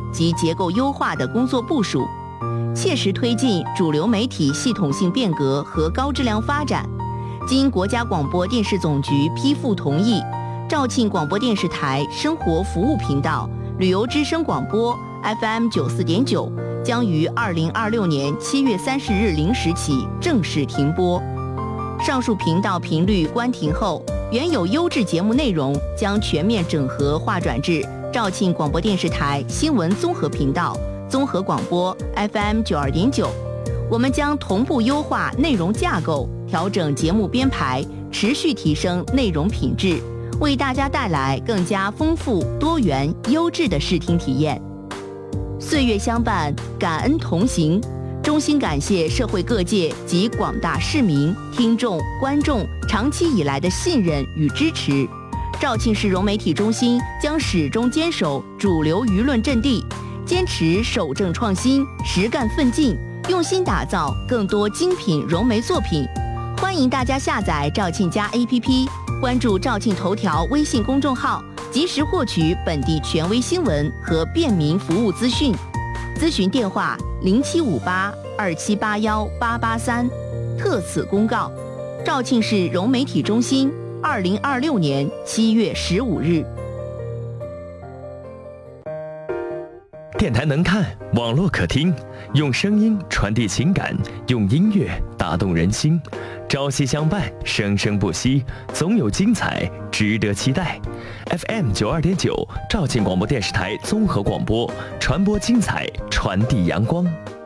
及结构优化的工作部署，切实推进主流媒体系统性变革和高质量发展。经国家广播电视总局批复同意，肇庆广播电视台生活服务频道、旅游之声广播 FM 94.9将于2026年7月30日0时起正式停播。上述频道频率关停后，原有优质节目内容将全面整合划转至肇庆广播电视台新闻综合频道、综合广播 FM 92.9。我们将同步优化内容架构，调整节目编排，持续提升内容品质，为大家带来更加丰富、多元、优质的视听体验。岁月相伴，感恩同行。衷心感谢社会各界及广大市民、听众、观众长期以来的信任与支持。肇庆市融媒体中心将始终坚守主流舆论阵地，坚持守正创新、实干奋进，用心打造更多精品融媒作品。欢迎大家下载肇庆家 APP， 关注肇庆头条微信公众号，及时获取本地权威新闻和便民服务资讯。咨询电话075827818883。特此公告：肇庆市融媒体中心，2026年7月15日。 电台能看，网络可听，用声音传递情感，用音乐打动人心。朝夕相伴，生生不息，总有精彩值得期待。FM 92.9，肇庆广播电视台综合广播，传播精彩，传递阳光。